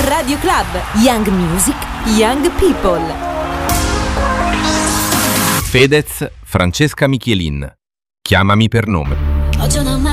Radio Club, Young Music, Young People. Fedez, Francesca Michelin. Chiamami per nome.